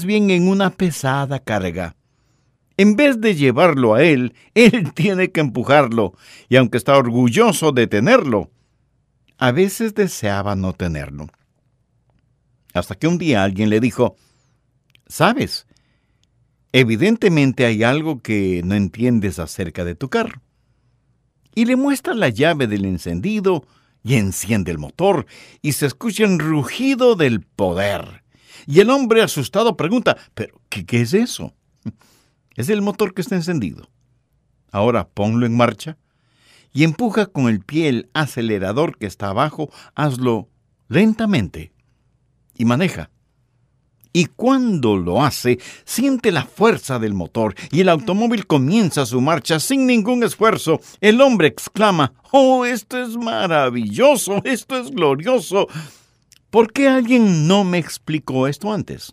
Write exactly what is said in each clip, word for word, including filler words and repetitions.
bien en una pesada carga. En vez de llevarlo a él, él tiene que empujarlo, y aunque está orgulloso de tenerlo, a veces deseaba no tenerlo. Hasta que un día alguien le dijo: ¿sabes? Evidentemente hay algo que no entiendes acerca de tu carro. Y le muestra la llave del encendido y enciende el motor, y se escucha el rugido del poder. Y el hombre asustado pregunta: ¿pero qué, qué es eso? Es el motor que está encendido. Ahora ponlo en marcha y empuja con el pie el acelerador que está abajo. Hazlo lentamente y maneja. Y cuando lo hace, siente la fuerza del motor y el automóvil comienza su marcha sin ningún esfuerzo. El hombre exclama: ¡oh, esto es maravilloso! ¡Esto es glorioso! ¿Por qué alguien no me explicó esto antes?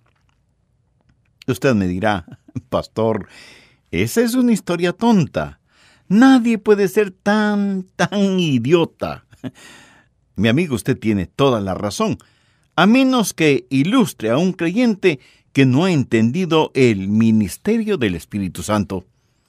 Usted me dirá: pastor, esa es una historia tonta. Nadie puede ser tan, tan idiota. Mi amigo, usted tiene toda la razón, a menos que ilustre a un creyente que no ha entendido el ministerio del Espíritu Santo.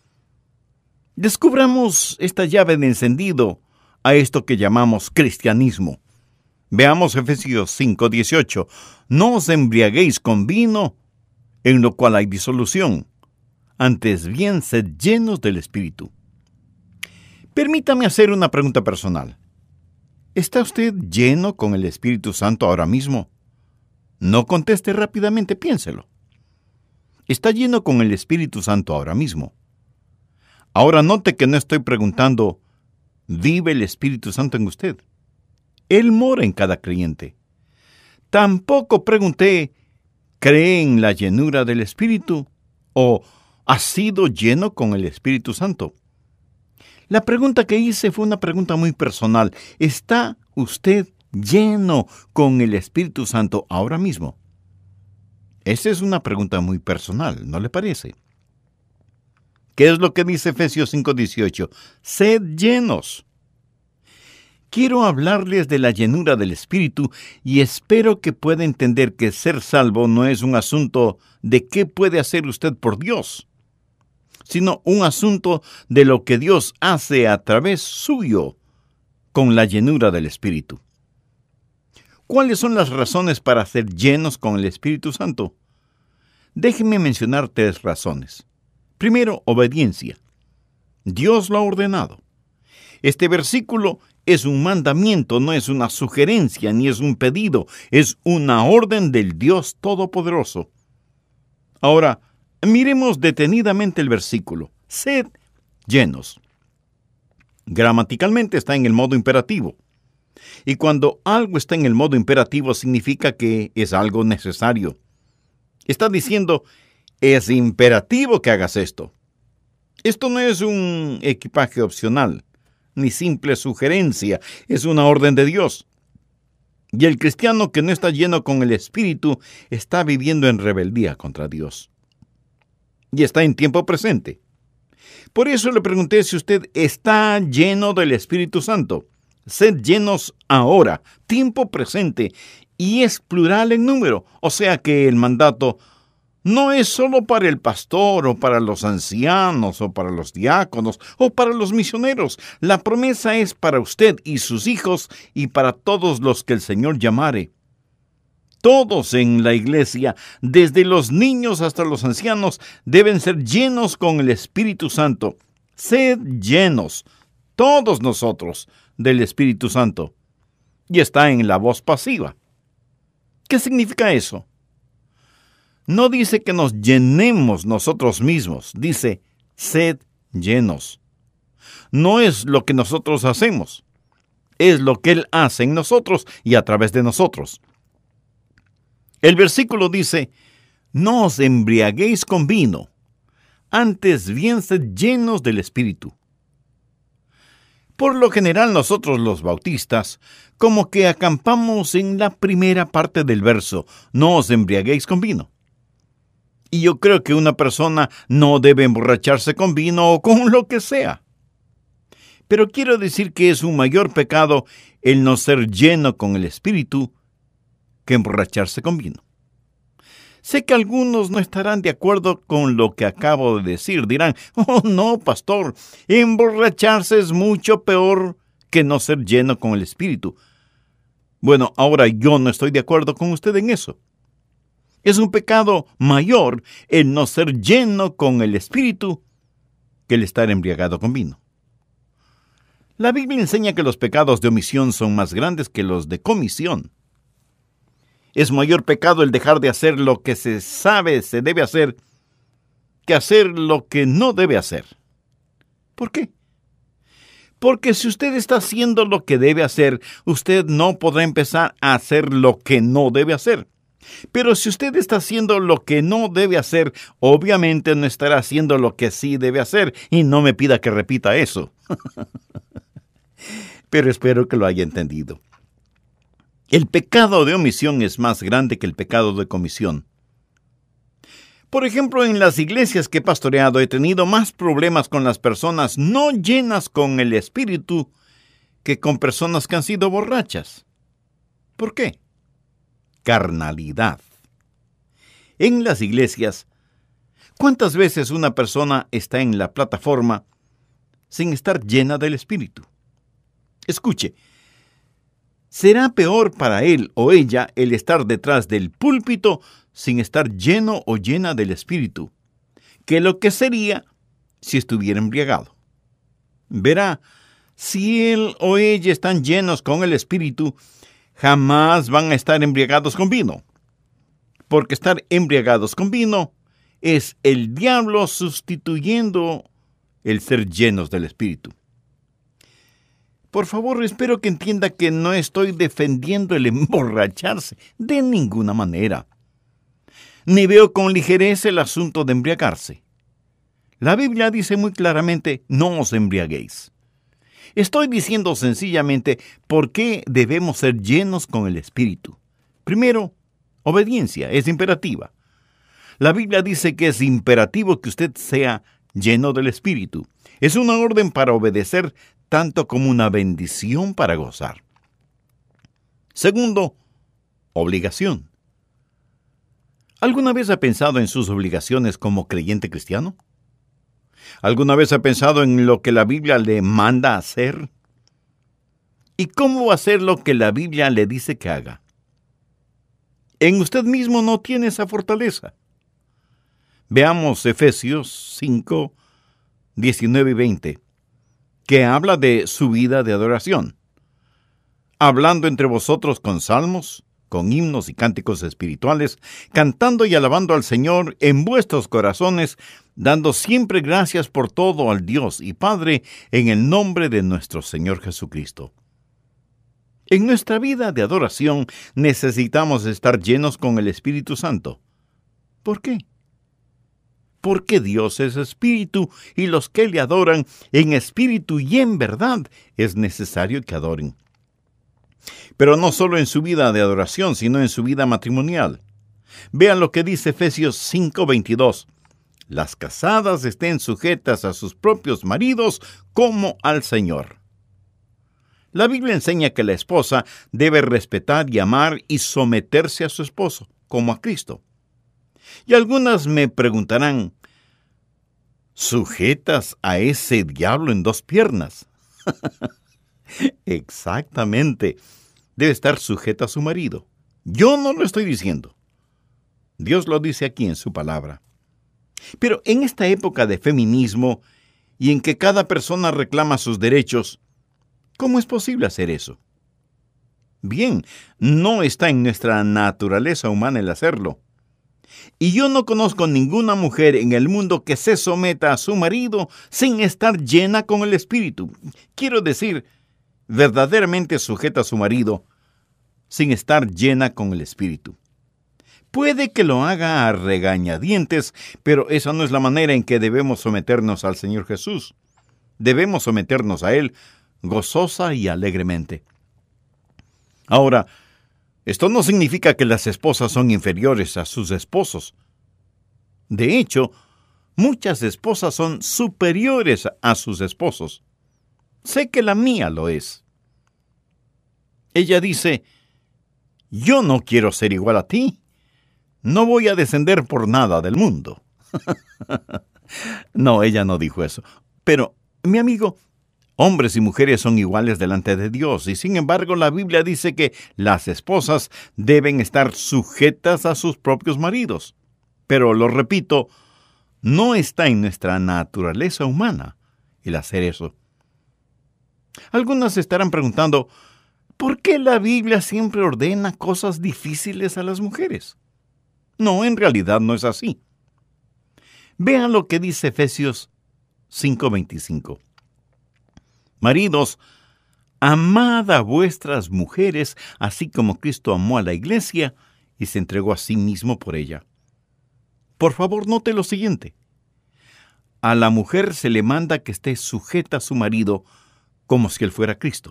Descubramos esta llave de encendido a esto que llamamos cristianismo. Veamos Efesios cinco dieciocho. No os embriaguéis con vino, en lo cual hay disolución. Antes bien, sed llenos del Espíritu. Permítame hacer una pregunta personal. ¿Está usted lleno con el Espíritu Santo ahora mismo? No conteste rápidamente, piénselo. ¿Está lleno con el Espíritu Santo ahora mismo? Ahora note que no estoy preguntando: ¿vive el Espíritu Santo en usted? Él mora en cada creyente. Tampoco pregunté: ¿cree en la llenura del Espíritu? ¿O ha sido lleno con el Espíritu Santo? La pregunta que hice fue una pregunta muy personal. ¿Está usted lleno con el Espíritu Santo ahora mismo? Esa es una pregunta muy personal, ¿no le parece? ¿Qué es lo que dice Efesios cinco dieciocho? Sed llenos. Quiero hablarles de la llenura del Espíritu y espero que pueda entender que ser salvo no es un asunto de qué puede hacer usted por Dios, sino un asunto de lo que Dios hace a través suyo con la llenura del Espíritu. ¿Cuáles son las razones para ser llenos con el Espíritu Santo? Déjenme mencionar tres razones. Primero, obediencia. Dios lo ha ordenado. Este versículo es un mandamiento, no es una sugerencia ni es un pedido, es una orden del Dios Todopoderoso. Ahora, miremos detenidamente el versículo. Sed llenos. Gramaticalmente está en el modo imperativo. Y cuando algo está en el modo imperativo significa que es algo necesario. Está diciendo: es imperativo que hagas esto. Esto no es un equipaje opcional, ni simple sugerencia, es una orden de Dios. Y el cristiano que no está lleno con el Espíritu está viviendo en rebeldía contra Dios. Y está en tiempo presente. Por eso le pregunté si usted está lleno del Espíritu Santo. Sed llenos ahora, tiempo presente, y es plural en número. O sea que el mandato no es solo para el pastor o para los ancianos o para los diáconos o para los misioneros. La promesa es para usted y sus hijos y para todos los que el Señor llamare. Todos en la iglesia, desde los niños hasta los ancianos, deben ser llenos con el Espíritu Santo. Sed llenos, todos nosotros, del Espíritu Santo. Y está en la voz pasiva. ¿Qué significa eso? No dice que nos llenemos nosotros mismos, dice: sed llenos. No es lo que nosotros hacemos, es lo que Él hace en nosotros y a través de nosotros. El versículo dice: no os embriaguéis con vino, antes bien sed llenos del Espíritu. Por lo general nosotros los bautistas como que acampamos en la primera parte del verso: no os embriaguéis con vino. Y yo creo que una persona no debe emborracharse con vino o con lo que sea. Pero quiero decir que es un mayor pecado el no ser lleno con el Espíritu que emborracharse con vino. Sé que algunos no estarán de acuerdo con lo que acabo de decir. Dirán, oh no, pastor, emborracharse es mucho peor que no ser lleno con el Espíritu. Bueno, ahora yo no estoy de acuerdo con usted en eso. Es un pecado mayor el no ser lleno con el Espíritu que el estar embriagado con vino. La Biblia enseña que los pecados de omisión son más grandes que los de comisión. Es mayor pecado el dejar de hacer lo que se sabe se debe hacer que hacer lo que no debe hacer. ¿Por qué? Porque si usted está haciendo lo que debe hacer, usted no podrá empezar a hacer lo que no debe hacer. Pero si usted está haciendo lo que no debe hacer, obviamente no estará haciendo lo que sí debe hacer. Y no me pida que repita eso. Pero espero que lo haya entendido. El pecado de omisión es más grande que el pecado de comisión. Por ejemplo, en las iglesias que he pastoreado he tenido más problemas con las personas no llenas con el Espíritu que con personas que han sido borrachas. ¿Por qué? Carnalidad. En las iglesias, ¿cuántas veces una persona está en la plataforma sin estar llena del Espíritu? Escuche, será peor para él o ella el estar detrás del púlpito sin estar lleno o llena del Espíritu, que lo que sería si estuviera embriagado. Verá, si él o ella están llenos con el Espíritu, jamás van a estar embriagados con vino, porque estar embriagados con vino es el diablo sustituyendo el ser llenos del Espíritu. Por favor, espero que entienda que no estoy defendiendo el emborracharse de ninguna manera. Ni veo con ligereza el asunto de embriagarse. La Biblia dice muy claramente, no os embriaguéis. Estoy diciendo sencillamente por qué debemos ser llenos con el Espíritu. Primero, obediencia, es imperativa. La Biblia dice que es imperativo que usted sea lleno del Espíritu. Es una orden para obedecer tanto como una bendición para gozar. Segundo, obligación. ¿Alguna vez ha pensado en sus obligaciones como creyente cristiano? ¿Alguna vez ha pensado en lo que la Biblia le manda hacer? ¿Y cómo hacer lo que la Biblia le dice que haga? En usted mismo no tiene esa fortaleza. Veamos Efesios cinco, diecinueve y veinte, que habla de su vida de adoración. Hablando entre vosotros con salmos, con himnos y cánticos espirituales, cantando y alabando al Señor en vuestros corazones, dando siempre gracias por todo al Dios y Padre en el nombre de nuestro Señor Jesucristo. En nuestra vida de adoración necesitamos estar llenos con el Espíritu Santo. ¿Por qué? Porque Dios es espíritu y los que le adoran en espíritu y en verdad es necesario que adoren. Pero no solo en su vida de adoración, sino en su vida matrimonial. Vean lo que dice Efesios cinco veintidós. Las casadas estén sujetas a sus propios maridos como al Señor. La Biblia enseña que la esposa debe respetar y amar y someterse a su esposo, como a Cristo. Y algunas me preguntarán, ¿sujetas a ese diablo en dos piernas? Exactamente. Debe estar sujeta a su marido. Yo no lo estoy diciendo. Dios lo dice aquí en su palabra. Pero en esta época de feminismo y en que cada persona reclama sus derechos, ¿cómo es posible hacer eso? Bien, no está en nuestra naturaleza humana el hacerlo. Y yo no conozco ninguna mujer en el mundo que se someta a su marido sin estar llena con el Espíritu. Quiero decir, verdaderamente sujeta a su marido sin estar llena con el Espíritu. Puede que lo haga a regañadientes, pero esa no es la manera en que debemos someternos al Señor Jesús. Debemos someternos a Él gozosa y alegremente. Ahora, esto no significa que las esposas son inferiores a sus esposos. De hecho, muchas esposas son superiores a sus esposos. Sé que la mía lo es. Ella dice, yo no quiero ser igual a ti. no voy a descender por nada del mundo. No, ella no dijo eso. Pero, mi amigo, hombres y mujeres son iguales delante de Dios, y sin embargo la Biblia dice que las esposas deben estar sujetas a sus propios maridos. Pero, lo repito, no está en nuestra naturaleza humana el hacer eso. Algunas se estarán preguntando, ¿por qué la Biblia siempre ordena cosas difíciles a las mujeres? No, en realidad no es así. Vean lo que dice Efesios cinco veinticinco. Maridos, amad a vuestras mujeres, así como Cristo amó a la iglesia y se entregó a sí mismo por ella. Por favor, note lo siguiente. A la mujer se le manda que esté sujeta a su marido como si él fuera Cristo.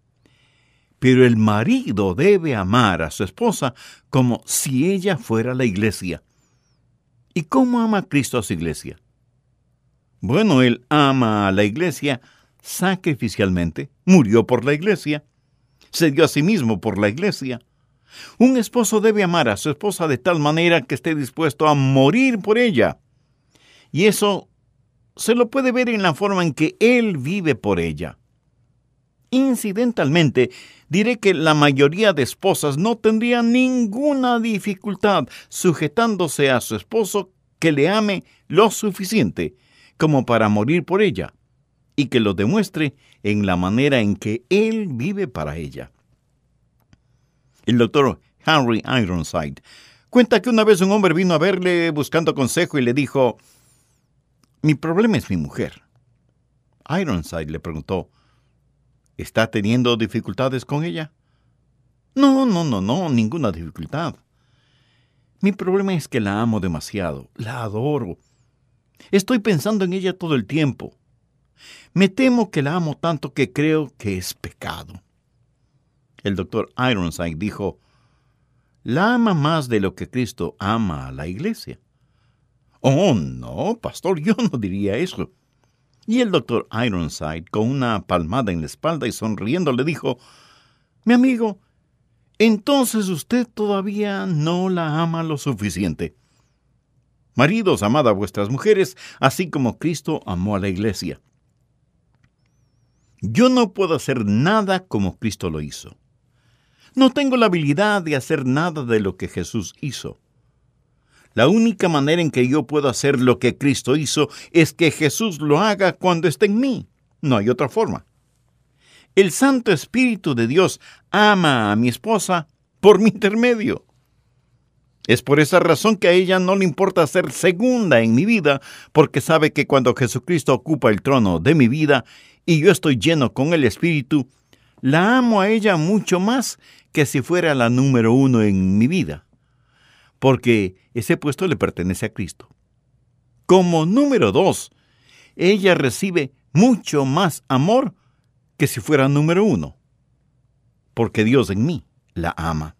Pero el marido debe amar a su esposa como si ella fuera la iglesia. ¿Y cómo ama Cristo a su iglesia? Bueno, Él ama a la iglesia sacrificialmente, murió por la iglesia, se dio a sí mismo por la iglesia. Un esposo debe amar a su esposa de tal manera que esté dispuesto a morir por ella. Y eso se lo puede ver en la forma en que él vive por ella. Incidentalmente, diré que la mayoría de esposas no tendrían ninguna dificultad sujetándose a su esposo que le ame lo suficiente como para morir por ella y que lo demuestre en la manera en que él vive para ella. El doctor Henry Ironside cuenta que una vez un hombre vino a verle buscando consejo y le dijo, «Mi problema es mi mujer». Ironside le preguntó, ¿está teniendo dificultades con ella? No, no, no, no, ninguna dificultad. Mi problema es que la amo demasiado, la adoro. Estoy pensando en ella todo el tiempo. Me temo que la amo tanto que creo que es pecado. El doctor Ironside dijo, ¿la ama más de lo que Cristo ama a la iglesia? Oh, no, pastor, yo no diría eso. Y el doctor Ironside, con una palmada en la espalda y sonriendo, le dijo, mi amigo, entonces usted todavía no la ama lo suficiente. Maridos, amad a vuestras mujeres, así como Cristo amó a la iglesia. Yo no puedo hacer nada como Cristo lo hizo. No tengo la habilidad de hacer nada de lo que Jesús hizo. La única manera en que yo puedo hacer lo que Cristo hizo es que Jesús lo haga cuando esté en mí. No hay otra forma. El Santo Espíritu de Dios ama a mi esposa por mi intermedio. Es por esa razón que a ella no le importa ser segunda en mi vida, porque sabe que cuando Jesucristo ocupa el trono de mi vida y yo estoy lleno con el Espíritu, la amo a ella mucho más que si fuera la número uno en mi vida, porque ese puesto le pertenece a Cristo. Como número dos, ella recibe mucho más amor que si fuera número uno, porque Dios en mí la ama.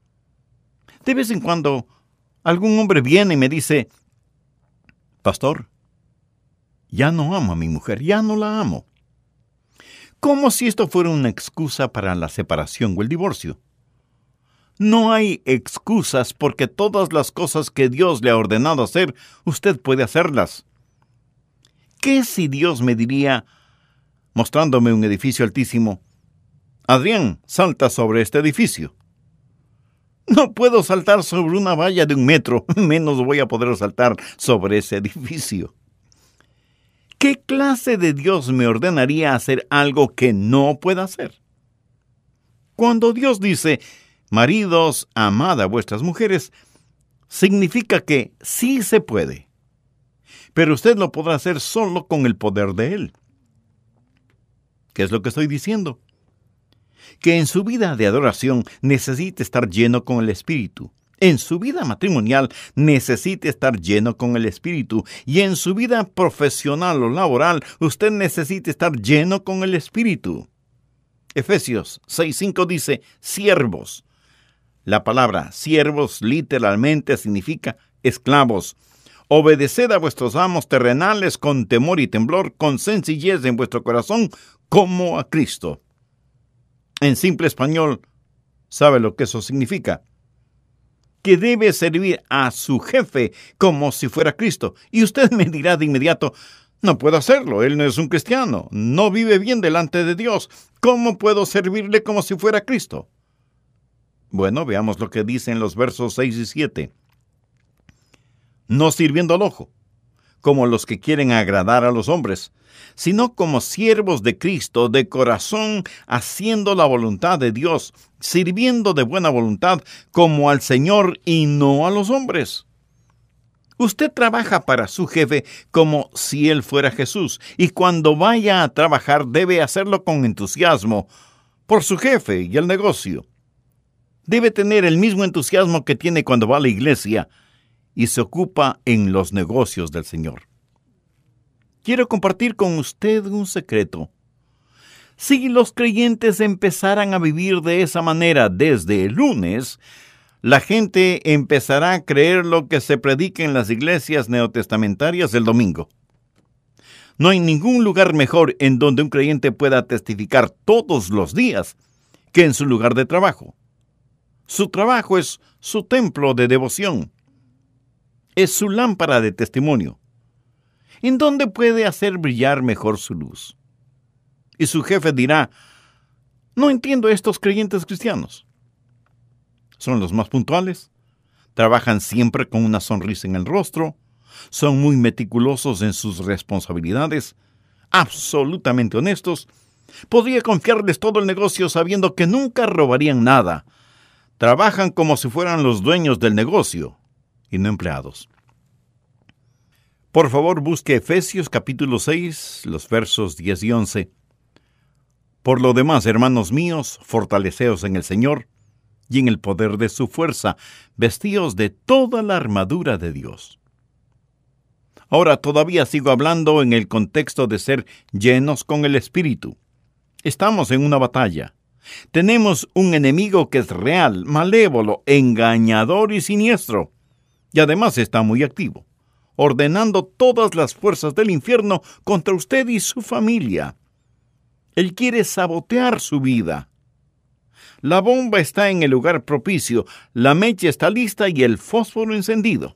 De vez en cuando, algún hombre viene y me dice, pastor, ya no amo a mi mujer, ya no la amo. Como si esto fuera una excusa para la separación o el divorcio. No hay excusas porque todas las cosas que Dios le ha ordenado hacer, usted puede hacerlas. ¿Qué si Dios me diría, mostrándome un edificio altísimo, Adrián, salta sobre este edificio? No puedo saltar sobre una valla de un metro, menos voy a poder saltar sobre ese edificio. ¿Qué clase de Dios me ordenaría hacer algo que no pueda hacer? Cuando Dios dice, maridos, amad a vuestras mujeres, significa que sí se puede. Pero usted lo podrá hacer solo con el poder de Él. ¿Qué es lo que estoy diciendo? Que en su vida de adoración necesite estar lleno con el Espíritu. En su vida matrimonial necesite estar lleno con el Espíritu. Y en su vida profesional o laboral, usted necesita estar lleno con el Espíritu. Efesios seis cinco dice, siervos. La palabra siervos literalmente significa esclavos. Obedeced a vuestros amos terrenales con temor y temblor, con sencillez en vuestro corazón, como a Cristo. En simple español, ¿sabe lo que eso significa? que debe servir a su jefe como si fuera Cristo. Y usted me dirá de inmediato, no puedo hacerlo, él no es un cristiano, no vive bien delante de Dios. ¿Cómo puedo servirle como si fuera Cristo? Bueno, veamos lo que dicen los versos seis y siete. No sirviendo al ojo, como los que quieren agradar a los hombres, sino como siervos de Cristo, de corazón, haciendo la voluntad de Dios, sirviendo de buena voluntad como al Señor y no a los hombres. Usted trabaja para su jefe como si él fuera Jesús, y cuando vaya a trabajar debe hacerlo con entusiasmo por su jefe y el negocio. Debe tener el mismo entusiasmo que tiene cuando va a la iglesia y se ocupa en los negocios del Señor. Quiero compartir con usted un secreto. Si los creyentes empezaran a vivir de esa manera desde el lunes, la gente empezará a creer lo que se predica en las iglesias neotestamentarias el domingo. No hay ningún lugar mejor en donde un creyente pueda testificar todos los días que en su lugar de trabajo. Su trabajo es su templo de devoción. Es su lámpara de testimonio. ¿En dónde puede hacer brillar mejor su luz? Y su jefe dirá, no entiendo a estos creyentes cristianos. Son los más puntuales, trabajan siempre con una sonrisa en el rostro, son muy meticulosos en sus responsabilidades, absolutamente honestos. Podría confiarles todo el negocio sabiendo que nunca robarían nada. Trabajan como si fueran los dueños del negocio y no empleados. Por favor, busque Efesios capítulo seis, los versos diez y once. Por lo demás, hermanos míos, fortaleceos en el Señor y en el poder de su fuerza, vestíos de toda la armadura de Dios. Ahora todavía sigo hablando en el contexto de ser llenos con el Espíritu. Estamos en una batalla. Tenemos un enemigo que es real, malévolo, engañador y siniestro. Y además está muy activo, ordenando todas las fuerzas del infierno contra usted y su familia. Él quiere sabotear su vida. La bomba está en el lugar propicio, la mecha está lista y el fósforo encendido.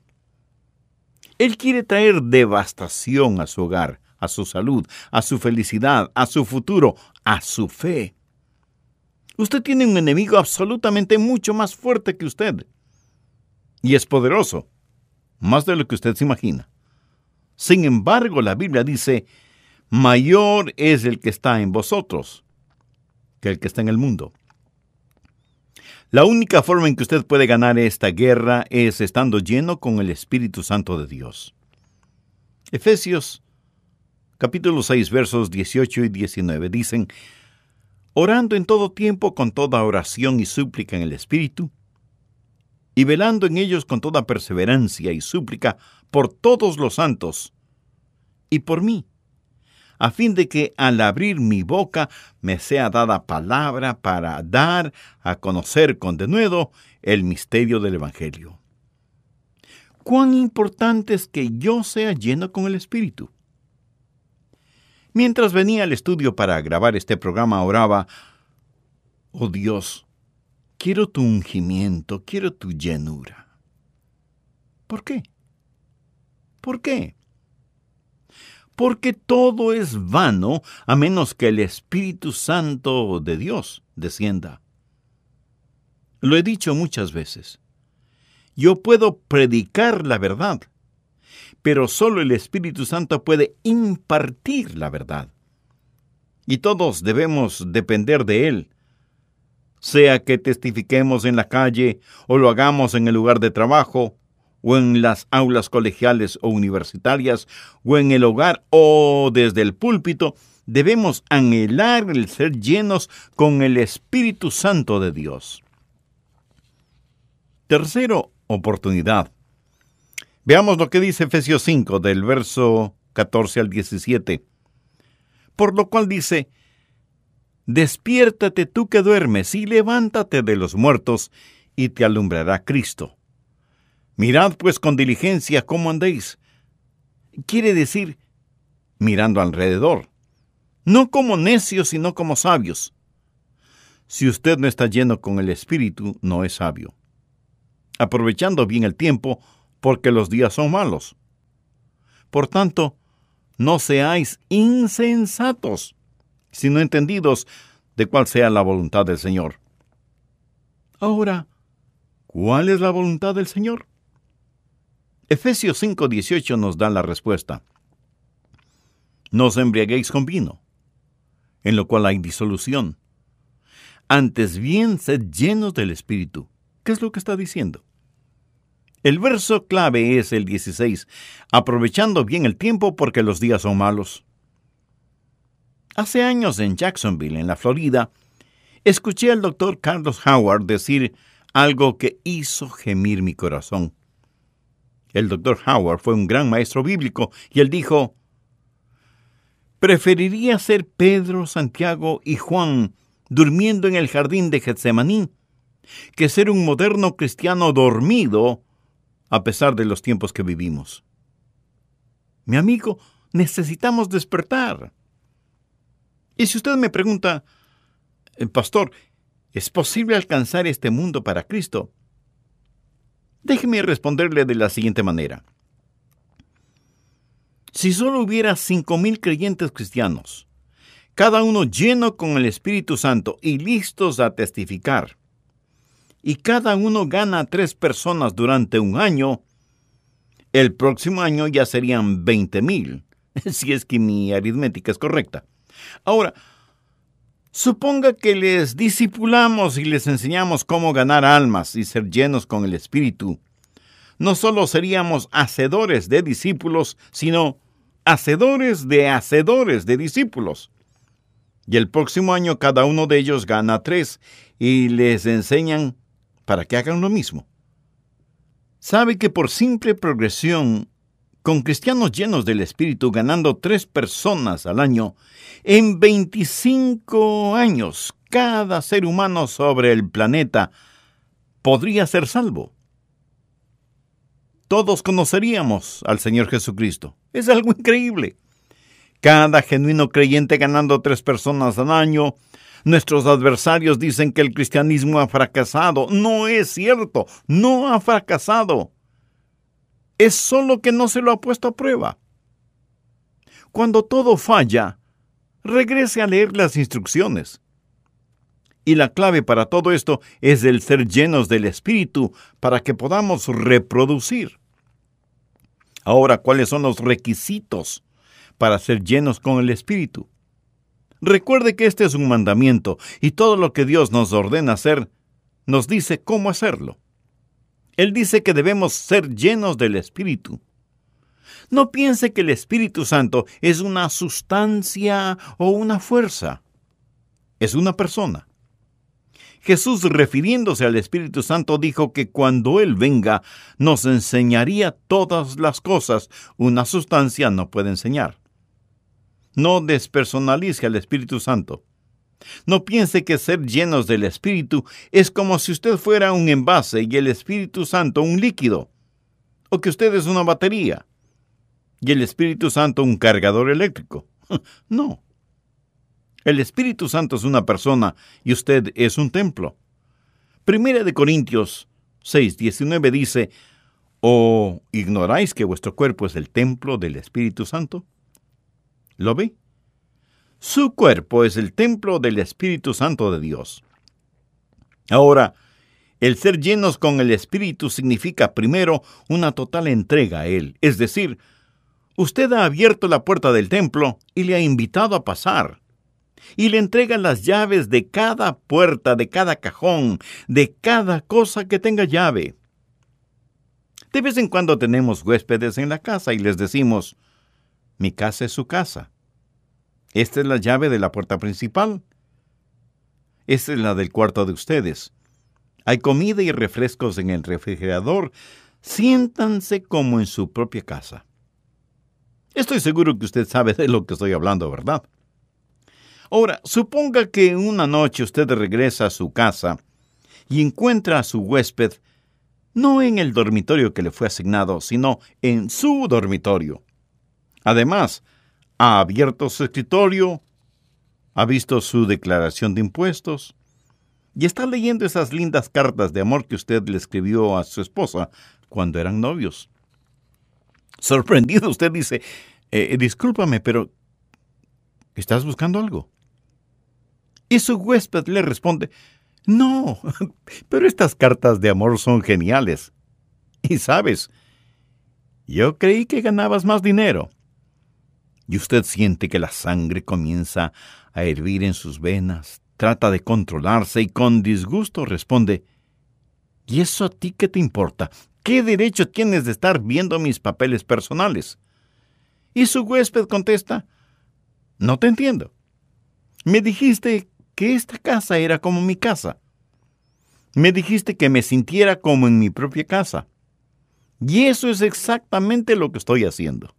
Él quiere traer devastación a su hogar, a su salud, a su felicidad, a su futuro, a su fe. Usted tiene un enemigo absolutamente mucho más fuerte que usted. Y es poderoso, más de lo que usted se imagina. Sin embargo, la Biblia dice, mayor es el que está en vosotros que el que está en el mundo. La única forma en que usted puede ganar esta guerra es estando lleno con el Espíritu Santo de Dios. Efesios capítulo seis, versos dieciocho y diecinueve dicen, orando en todo tiempo con toda oración y súplica en el Espíritu, y velando en ellos con toda perseverancia y súplica por todos los santos, y por mí, a fin de que al abrir mi boca me sea dada palabra para dar a conocer con denuedo el misterio del Evangelio. ¿Cuán importante es que yo sea lleno con el Espíritu? Mientras venía al estudio para grabar este programa, oraba, oh Dios, quiero tu ungimiento, quiero tu llenura. ¿Por qué? ¿Por qué? Porque todo es vano a menos que el Espíritu Santo de Dios descienda. Lo he dicho muchas veces. Yo puedo predicar la verdad, pero solo el Espíritu Santo puede impartir la verdad. Y todos debemos depender de Él, sea que testifiquemos en la calle o lo hagamos en el lugar de trabajo, o en las aulas colegiales o universitarias, o en el hogar o desde el púlpito, debemos anhelar el ser llenos con el Espíritu Santo de Dios. Tercero, oportunidad. Veamos lo que dice Efesios cinco, del verso catorce al diecisiete. Por lo cual dice, despiértate tú que duermes y levántate de los muertos, y te alumbrará Cristo. Mirad pues con diligencia cómo andéis. Quiere decir, mirando alrededor, no como necios, sino como sabios. Si usted no está lleno con el Espíritu, no es sabio. aprovechando bien el tiempo, porque los días son malos. Por tanto, no seáis insensatos, sino entendidos de cuál sea la voluntad del Señor. Ahora, ¿cuál es la voluntad del Señor? Efesios cinco dieciocho nos da la respuesta. No os embriaguéis con vino, en lo cual hay disolución. Antes bien, sed llenos del Espíritu. ¿Qué es lo que está diciendo? El verso clave es el dieciséis, aprovechando bien el tiempo porque los días son malos. Hace años en Jacksonville, en la Florida, escuché al doctor Carlos Howard decir algo que hizo gemir mi corazón. El doctor Howard fue un gran maestro bíblico y él dijo: preferiría ser Pedro, Santiago y Juan durmiendo en el jardín de Getsemaní que ser un moderno cristiano dormido a pesar de los tiempos que vivimos. Mi amigo, necesitamos despertar. Y si usted me pregunta, pastor, ¿es posible alcanzar este mundo para Cristo? Déjeme responderle de la siguiente manera. Si solo hubiera cinco mil creyentes cristianos, cada uno lleno con el Espíritu Santo y listos a testificar, y cada uno gana a tres personas durante un año, el próximo año ya serían veinte mil, si es que mi aritmética es correcta. Ahora, suponga que les discipulamos y les enseñamos cómo ganar almas y ser llenos con el Espíritu. No solo seríamos hacedores de discípulos, sino hacedores de hacedores de discípulos. Y el próximo año cada uno de ellos gana tres y les enseñan para que hagan lo mismo. ¿Sabe que por simple progresión, con cristianos llenos del Espíritu ganando tres personas al año, en veinticinco años cada ser humano sobre el planeta podría ser salvo? Todos conoceríamos al Señor Jesucristo. Es algo increíble. Cada genuino creyente ganando tres personas al año. Nuestros adversarios dicen que el cristianismo ha fracasado. No es cierto, no ha fracasado. Es solo que no se lo ha puesto a prueba. Cuando todo falla, regrese a leer las instrucciones. Y la clave para todo esto es el ser llenos del Espíritu para que podamos reproducir. Ahora, ¿cuáles son los requisitos para ser llenos con el Espíritu? Recuerde que este es un mandamiento y todo lo que Dios nos ordena hacer, nos dice cómo hacerlo. Él dice que debemos ser llenos del Espíritu. No piense que el Espíritu Santo es una sustancia o una fuerza. Es una persona. Jesús, refiriéndose al Espíritu Santo, dijo que cuando Él venga, nos enseñaría todas las cosas. Una sustancia no puede enseñar. No despersonalice al Espíritu Santo. No piense que ser llenos del Espíritu es como si usted fuera un envase y el Espíritu Santo un líquido, o que usted es una batería y el Espíritu Santo un cargador eléctrico. No. El Espíritu Santo es una persona y usted es un templo. Primera de Corintios seis diecinueve dice: ¿O ignoráis que vuestro cuerpo es el templo del Espíritu Santo? ¿Lo ve? Su cuerpo es el templo del Espíritu Santo de Dios. Ahora, el ser llenos con el Espíritu significa primero una total entrega a Él. Es decir, usted ha abierto la puerta del templo y le ha invitado a pasar. Y le entrega las llaves de cada puerta, de cada cajón, de cada cosa que tenga llave. De vez en cuando tenemos huéspedes en la casa y les decimos: mi casa es su casa. Esta es la llave de la puerta principal. Esta es la del cuarto de ustedes. Hay comida y refrescos en el refrigerador. Siéntanse como en su propia casa. Estoy seguro que usted sabe de lo que estoy hablando, ¿verdad? Ahora, suponga que una noche usted regresa a su casa y encuentra a su huésped no en el dormitorio que le fue asignado, sino en su dormitorio. Además, ha abierto su escritorio, ha visto su declaración de impuestos, y está leyendo esas lindas cartas de amor que usted le escribió a su esposa cuando eran novios. Sorprendido, usted dice, eh, discúlpame, pero ¿estás buscando algo? Y su huésped le responde, no, pero estas cartas de amor son geniales. Y sabes, yo creí que ganabas más dinero. Y usted siente que la sangre comienza a hervir en sus venas, trata de controlarse y con disgusto responde, ¿y eso a ti qué te importa? ¿Qué derecho tienes de estar viendo mis papeles personales? Y su huésped contesta, no te entiendo. Me dijiste que esta casa era como mi casa. Me dijiste que me sintiera como en mi propia casa. Y eso es exactamente lo que estoy haciendo.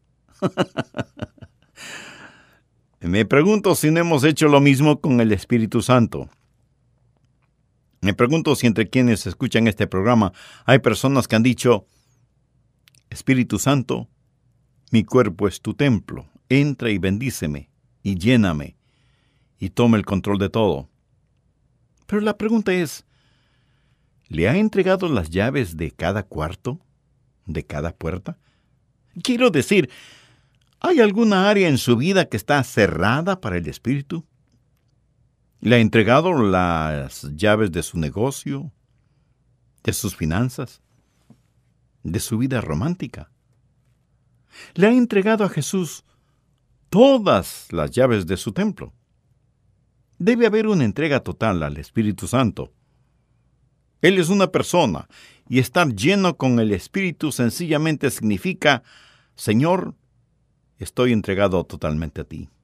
Me pregunto si no hemos hecho lo mismo con el Espíritu Santo. Me pregunto si entre quienes escuchan este programa hay personas que han dicho, Espíritu Santo, mi cuerpo es tu templo, entra y bendíceme, y lléname, y toma el control de todo. Pero la pregunta es, ¿le ha entregado las llaves de cada cuarto, de cada puerta? Quiero decir, ¿hay alguna área en su vida que está cerrada para el Espíritu? ¿Le ha entregado las llaves de su negocio, de sus finanzas, de su vida romántica? ¿Le ha entregado a Jesús todas las llaves de su templo? Debe haber una entrega total al Espíritu Santo. Él es una persona, y estar lleno con el Espíritu sencillamente significa, Señor, estoy entregado totalmente a ti.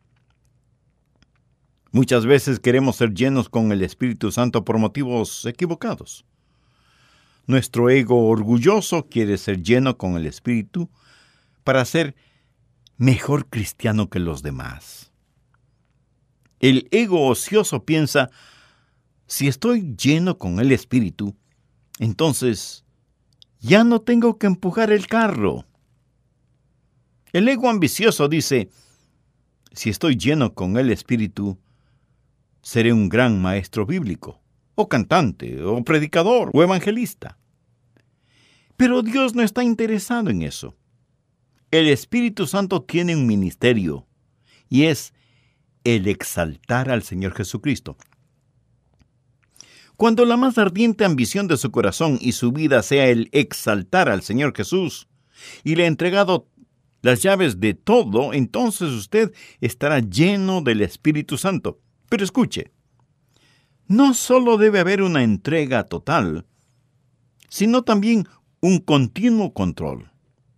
Muchas veces queremos ser llenos con el Espíritu Santo por motivos equivocados. Nuestro ego orgulloso quiere ser lleno con el Espíritu para ser mejor cristiano que los demás. El ego ocioso piensa, si estoy lleno con el Espíritu, entonces ya no tengo que empujar el carro. El ego ambicioso dice, si estoy lleno con el Espíritu, seré un gran maestro bíblico, o cantante, o predicador, o evangelista. Pero Dios no está interesado en eso. El Espíritu Santo tiene un ministerio, y es el exaltar al Señor Jesucristo. Cuando la más ardiente ambición de su corazón y su vida sea el exaltar al Señor Jesús, y le ha entregado las llaves de todo, entonces usted estará lleno del Espíritu Santo. Pero escuche, no solo debe haber una entrega total, sino también un continuo control.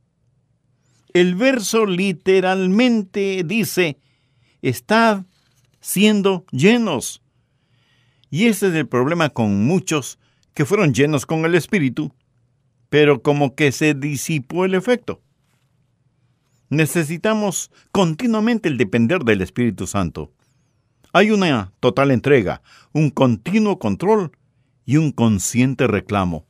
El verso literalmente dice, estad siendo llenos. Y ese es el problema con muchos que fueron llenos con el Espíritu, pero como que se disipó el efecto. Necesitamos continuamente el depender del Espíritu Santo. Hay una total entrega, un continuo control y un consciente reclamo.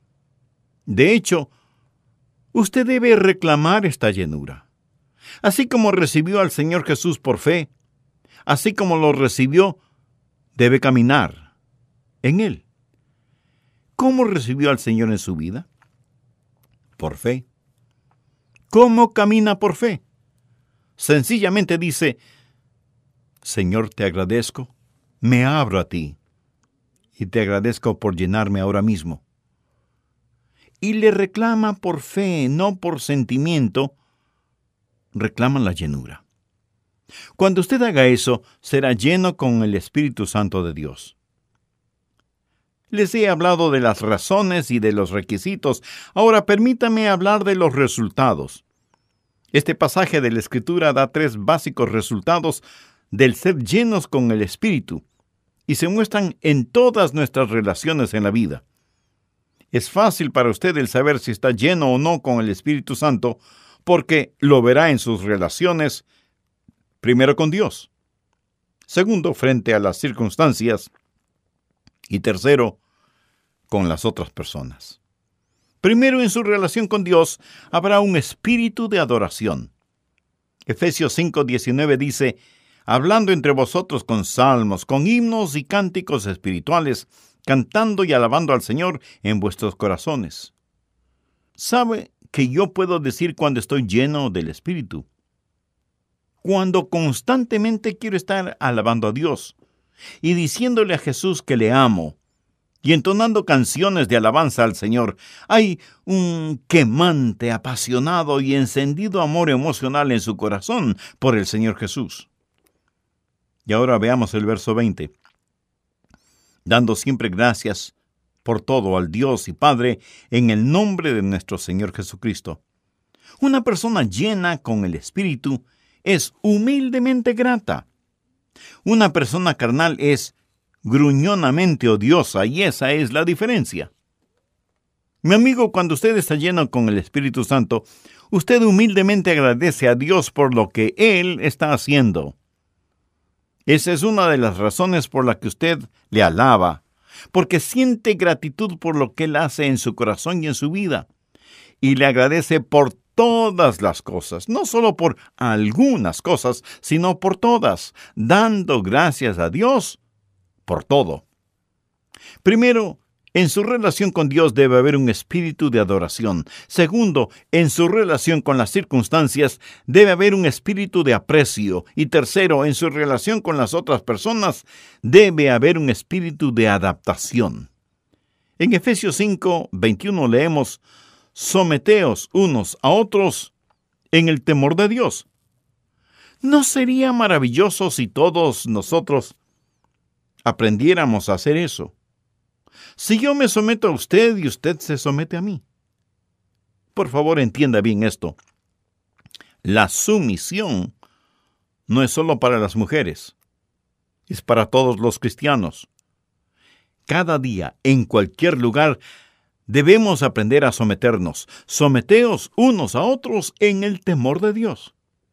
De hecho, usted debe reclamar esta llenura. Así como recibió al Señor Jesús por fe, así como lo recibió, debe caminar en Él. ¿Cómo recibió al Señor en su vida? Por fe. ¿Cómo camina por fe? Sencillamente dice, Señor, te agradezco, me abro a ti, y te agradezco por llenarme ahora mismo. Y le reclama por fe, no por sentimiento, reclama la llenura. Cuando usted haga eso, será lleno con el Espíritu Santo de Dios. Les he hablado de las razones y de los requisitos. Ahora permítame hablar de los resultados. Este pasaje de la Escritura da tres básicos resultados del ser llenos con el Espíritu, y se muestran en todas nuestras relaciones en la vida. Es fácil para usted el saber si está lleno o no con el Espíritu Santo, porque lo verá en sus relaciones, primero con Dios, segundo, frente a las circunstancias, y tercero, con las otras personas. Primero, en su relación con Dios, habrá un espíritu de adoración. Efesios cinco diecinueve dice, hablando entre vosotros con salmos, con himnos y cánticos espirituales, cantando y alabando al Señor en vuestros corazones. ¿Sabe que yo puedo decir cuando estoy lleno del Espíritu? Cuando constantemente quiero estar alabando a Dios y diciéndole a Jesús que le amo y entonando canciones de alabanza al Señor, hay un quemante, apasionado y encendido amor emocional en su corazón por el Señor Jesús. Y ahora veamos el verso veinte. Dando siempre gracias por todo al Dios y Padre en el nombre de nuestro Señor Jesucristo. Una persona llena con el Espíritu es humildemente grata. Una persona carnal es gruñonamente odiosa, y esa es la diferencia. Mi amigo, cuando usted está lleno con el Espíritu Santo, usted humildemente agradece a Dios por lo que Él está haciendo. Esa es una de las razones por la que usted le alaba, porque siente gratitud por lo que Él hace en su corazón y en su vida, y le agradece por todas las cosas, no solo por algunas cosas, sino por todas, dando gracias a Dios por todo. Primero, en su relación con Dios debe haber un espíritu de adoración. Segundo, en su relación con las circunstancias debe haber un espíritu de aprecio. Y tercero, en su relación con las otras personas debe haber un espíritu de adaptación. En Efesios cinco, veintiuno leemos: someteos unos a otros en el temor de Dios. ¿No sería maravilloso si todos nosotros aprendiéramos a hacer eso? Si yo me someto a usted y usted se somete a mí. Por favor, entienda bien esto. La sumisión no es solo para las mujeres, es para todos los cristianos. Cada día, en cualquier lugar, debemos aprender a someternos. Someteos unos a otros en el temor de Dios.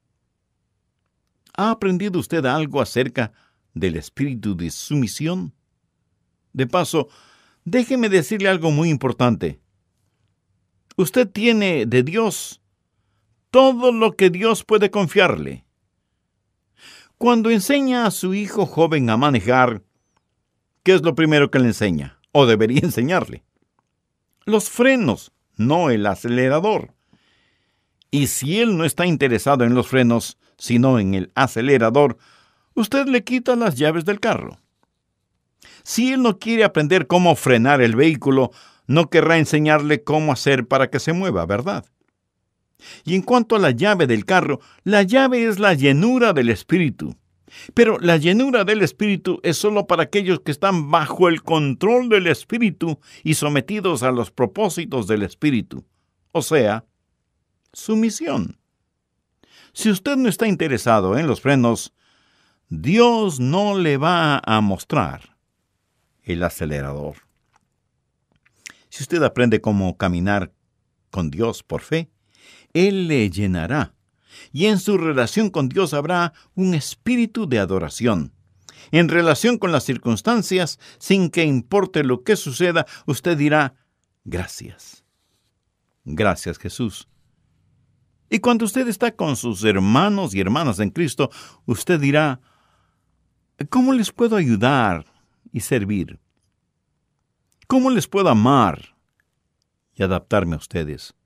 ¿Ha aprendido usted algo acerca del espíritu de sumisión? De paso, déjeme decirle algo muy importante. Usted tiene de Dios todo lo que Dios puede confiarle. Cuando enseña a su hijo joven a manejar, ¿qué es lo primero que le enseña? O debería enseñarle. Los frenos, no el acelerador. Y si él no está interesado en los frenos, sino en el acelerador, usted le quita las llaves del carro. Si él no quiere aprender cómo frenar el vehículo, no querrá enseñarle cómo hacer para que se mueva, ¿verdad? Y en cuanto a la llave del carro, la llave es la llenura del Espíritu. Pero la llenura del Espíritu es solo para aquellos que están bajo el control del Espíritu y sometidos a los propósitos del Espíritu. O sea, sumisión. Si usted no está interesado en los frenos, Dios no le va a mostrar el acelerador. Si usted aprende cómo caminar con Dios por fe, Él le llenará. Y en su relación con Dios habrá un espíritu de adoración. En relación con las circunstancias, sin que importe lo que suceda, usted dirá: gracias. Gracias, Jesús. Y cuando usted está con sus hermanos y hermanas en Cristo, usted dirá: ¿cómo les puedo ayudar y servir? ¿Cómo les puedo amar y adaptarme a ustedes?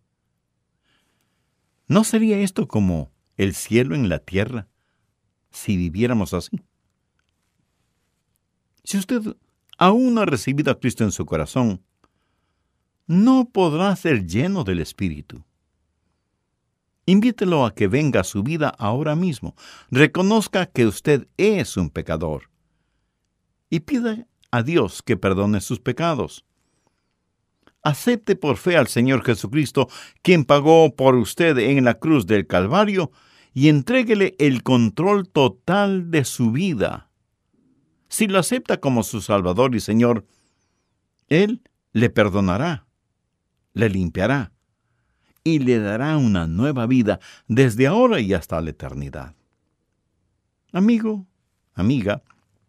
¿No sería esto como el cielo en la tierra si viviéramos así? Si usted aún no ha recibido a Cristo en su corazón, no podrá ser lleno del Espíritu. Invítelo a que venga a su vida ahora mismo. Reconozca que usted es un pecador y pida a Dios que perdone sus pecados. Acepte por fe al Señor Jesucristo, quien pagó por usted en la cruz del Calvario, y entréguele el control total de su vida. Si lo acepta como su Salvador y Señor, Él le perdonará, le limpiará y le dará una nueva vida desde ahora y hasta la eternidad. Amigo, amiga,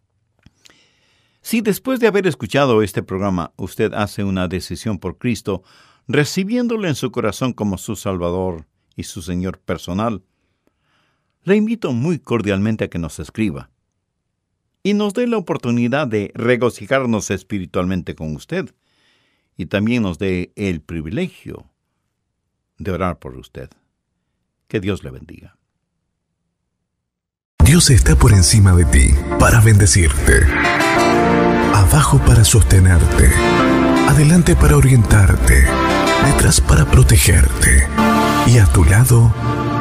si después de haber escuchado este programa usted hace una decisión por Cristo, recibiéndole en su corazón como su Salvador y su Señor personal, Le invito muy cordialmente a que nos escriba y nos dé la oportunidad de regocijarnos espiritualmente con usted, y también nos dé el privilegio de orar por usted. Que Dios le bendiga. Dios está por encima de ti para bendecirte, abajo para sostenerte, adelante para orientarte, detrás para protegerte y a tu lado